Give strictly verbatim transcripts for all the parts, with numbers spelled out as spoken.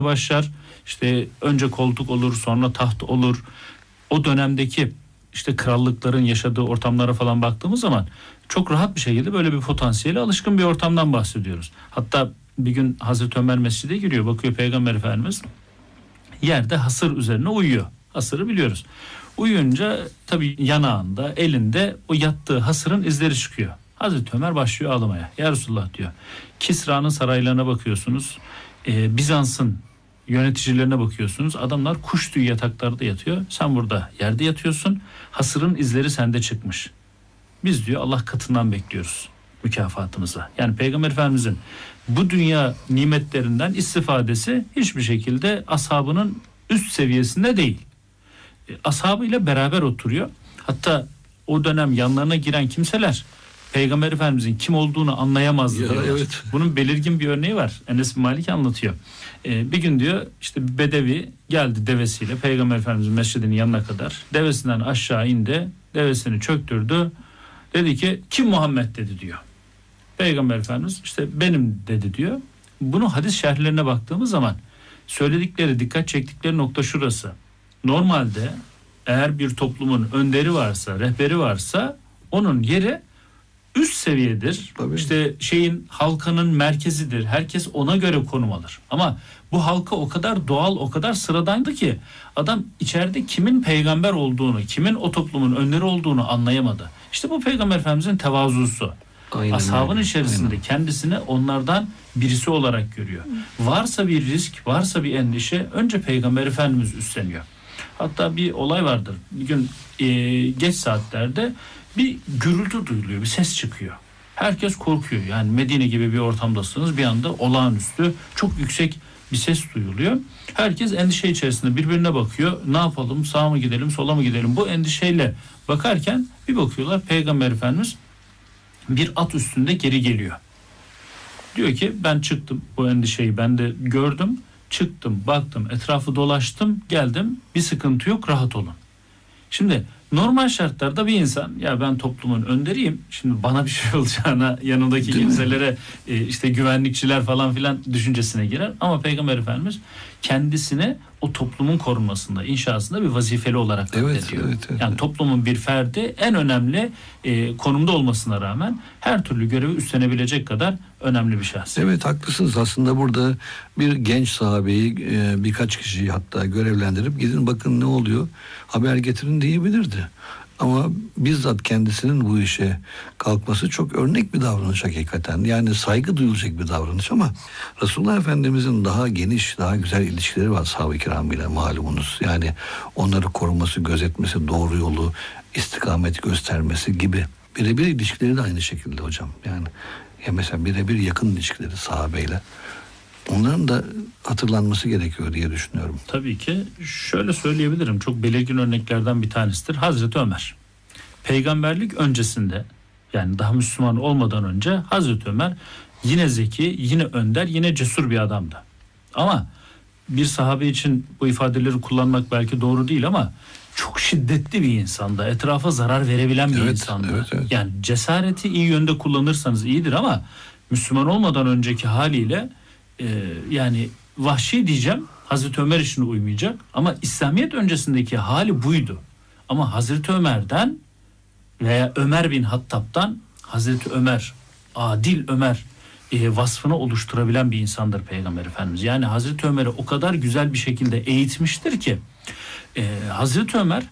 başlar. İşte önce koltuk olur, sonra taht olur. O dönemdeki işte krallıkların yaşadığı ortamlara falan baktığımız zaman çok rahat bir şekilde böyle bir potansiyele alışkın bir ortamdan bahsediyoruz. Hatta bir gün Hazreti Ömer mescide giriyor, bakıyor Peygamber Efendimiz yerde hasır üzerine uyuyor. Hasırı biliyoruz. Uyuyunca tabii yanağında, elinde o yattığı hasırın izleri çıkıyor. Hazreti Ömer başlıyor ağlamaya. Ya Resulullah diyor, Kisra'nın saraylarına bakıyorsunuz, e, Bizans'ın yöneticilerine bakıyorsunuz, adamlar kuş tüyü yataklarda yatıyor, sen burada yerde yatıyorsun, hasırın izleri sende çıkmış. Biz diyor Allah katından bekliyoruz mükafatımızı. Yani Peygamber Efendimizin bu dünya nimetlerinden istifadesi hiçbir şekilde ashabının üst seviyesinde değil. E, ashabıyla beraber oturuyor. Hatta o dönem yanlarına giren kimseler Peygamber Efendimizin kim olduğunu anlayamazdı. Ya, evet. Bunun belirgin bir örneği var. Enes bin Malik anlatıyor. Ee, bir gün diyor işte bir bedevi geldi devesiyle Peygamber Efendimizin mescidinin yanına kadar. Devesinden aşağı indi. Devesini çöktürdü. Dedi ki kim Muhammed dedi diyor. Peygamber Efendimiz işte benim dedi diyor. Bunu hadis şerhlerine baktığımız zaman söyledikleri, dikkat çektikleri nokta şurası. Normalde eğer bir toplumun önderi varsa, rehberi varsa onun yeri üst seviyedir. Tabii. İşte şeyin, halkanın merkezidir. Herkes ona göre konum alır. Ama bu halka o kadar doğal, o kadar sıradandı ki adam içeride kimin peygamber olduğunu, kimin o toplumun önderi olduğunu anlayamadı. İşte bu Peygamber Efendimizin tevazusu. Aynen, ashabın aynen, içerisinde aynen. Kendisini onlardan birisi olarak görüyor. Varsa bir risk, varsa bir endişe önce Peygamber Efendimiz üstleniyor. Hatta bir olay vardır. Bir gün e, geç saatlerde bir gürültü duyuluyor, bir ses çıkıyor. Herkes korkuyor. Yani Medine gibi bir ortamdasınız. Bir anda olağanüstü çok yüksek bir ses duyuluyor. Herkes endişe içerisinde birbirine bakıyor. Ne yapalım? Sağa mı gidelim, sola mı gidelim? Bu endişeyle bakarken bir bakıyorlar Peygamber Efendimiz bir at üstünde geri geliyor. Diyor ki ben çıktım, bu endişeyi ben de gördüm. Çıktım, baktım, etrafı dolaştım, geldim. Bir sıkıntı yok, rahat olun. Şimdi normal şartlarda bir insan ya ben toplumun önderiyim, şimdi bana bir şey olacağına yanındaki Değil kimselere e, işte güvenlikçiler falan filan düşüncesine girer. Ama Peygamber Efendimiz kendisine o toplumun korunmasında, inşasında bir vazifeli olarak evet, ediyor. Evet, evet, yani toplumun bir ferdi en önemli e, konumda olmasına rağmen her türlü görevi üstlenebilecek kadar önemli bir şahs. Evet, haklısınız. Aslında burada bir genç sahabeyi e, birkaç kişiyi hatta görevlendirip gidin bakın ne oluyor, haber getirin diyebilirdi. Ama bizzat kendisinin bu işe kalkması çok örnek bir davranış hakikaten. Yani saygı duyulacak bir davranış ama Resulullah Efendimizin daha geniş, daha güzel ilişkileri var sahabe-i kiramıyla malumunuz. Yani onları koruması, gözetmesi, doğru yolu, istikamet göstermesi gibi. Birebir ilişkileri de aynı şekilde hocam. Yani ya mesela birebir yakın ilişkileri sahabeyle. Onların da hatırlanması gerekiyor diye düşünüyorum. Tabii ki şöyle söyleyebilirim. Çok belirgin örneklerden bir tanesidir. Hazreti Ömer. Peygamberlik öncesinde, yani daha Müslüman olmadan önce Hazreti Ömer yine zeki, yine önder, yine cesur bir adamdı. Ama bir sahabe için bu ifadeleri kullanmak belki doğru değil ama çok şiddetli bir insandı. Etrafa zarar verebilen bir evet, insandı. Evet, evet. Yani cesareti iyi yönde kullanırsanız iyidir ama Müslüman olmadan önceki haliyle Ee, yani vahşi diyeceğim, Hazreti Ömer işine uymayacak ama İslamiyet öncesindeki hali buydu. Ama Hazreti Ömer'den veya Ömer bin Hattab'dan Hazreti Ömer, adil Ömer e, vasfını oluşturabilen bir insandır Peygamber Efendimiz. Yani Hazreti Ömer'i o kadar güzel bir şekilde eğitmiştir ki e, Hazreti Ömer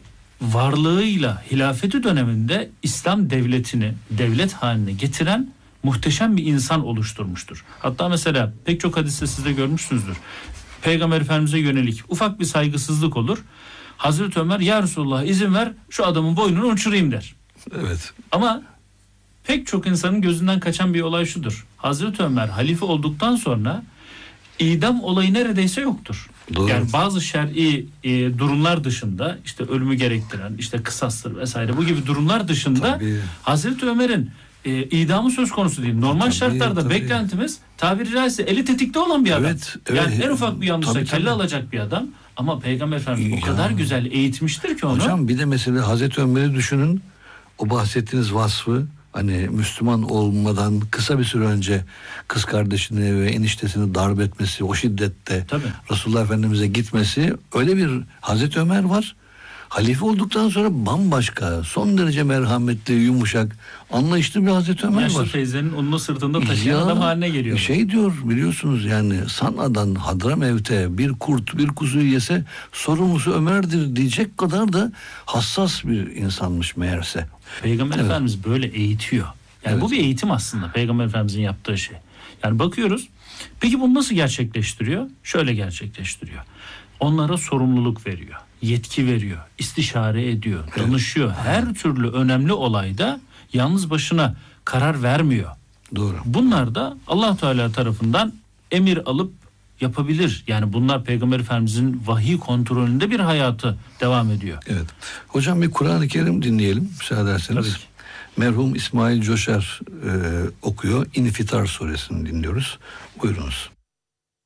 varlığıyla hilafeti döneminde İslam devletini devlet haline getiren muhteşem bir insan oluşturmuştur. Hatta mesela pek çok hadiste siz de görmüşsünüzdür. Peygamber Efendimiz'e yönelik ufak bir saygısızlık olur. Hazreti Ömer ya Resulullah izin ver şu adamın boynunu uçurayım der. Evet. Ama pek çok insanın gözünden kaçan bir olay şudur. Hazreti Ömer halife olduktan sonra idam olayı neredeyse yoktur. Doğru. Yani bazı şer'i e, durumlar dışında işte ölümü gerektiren işte kısastır vesaire bu gibi durumlar dışında Tabii. Hazreti Ömer'in E, idamı söz konusu değil. Normal tabii, şartlarda tabii. beklentimiz tabiri caizse eli tetikte olan bir adam. Evet, evet. Yani en ufak bir yanlışla tabii, kelle tabii. alacak bir adam. Ama Peygamber Efendimiz ya. o kadar güzel eğitmiştir ki onu. Hocam bir de mesela Hazreti Ömer'i düşünün. O bahsettiğiniz vasfı hani Müslüman olmadan kısa bir süre önce kız kardeşini ve eniştesini darp etmesi, o şiddette Tabii. Resulullah Efendimiz'e gitmesi, öyle bir Hazreti Ömer var. Halife olduktan sonra bambaşka, son derece merhametli, yumuşak, anlayışlı bir Hazreti Ömer Yaşlı var. teyzenin onu sırtında taşıyan Ya, adam haline geliyor. Şey diyor biliyorsunuz, yani San'a'dan Hadramevt'e bir kurt bir kuzuyu yese sorumlusu Ömer'dir diyecek kadar da hassas bir insanmış meğerse. Peygamber Evet. Efendimiz böyle eğitiyor. Yani Evet. bu bir eğitim aslında, Peygamber Efendimizin yaptığı şey. Yani bakıyoruz. Peki bunu nasıl gerçekleştiriyor? Şöyle gerçekleştiriyor. Onlara sorumluluk veriyor, yetki veriyor, istişare ediyor, Evet. danışıyor. Her türlü önemli olayda yalnız başına karar vermiyor. Doğru. Bunlar da Allah Teala tarafından emir alıp yapabilir. Yani bunlar Peygamber Efendimizin vahiy kontrolünde bir hayatı devam ediyor. Evet. Hocam bir Kur'an-ı Kerim dinleyelim müsaade ederseniz. Tabii ki. Merhum İsmail Coşar e, okuyor. İnfitar suresini dinliyoruz. Buyurunuz.